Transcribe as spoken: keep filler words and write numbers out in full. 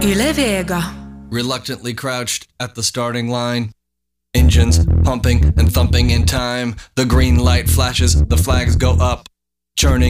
Yle Vega. Reluctantly crouched at the starting line. Engines pumping and thumping in time. The green light flashes, the flags go up. Churning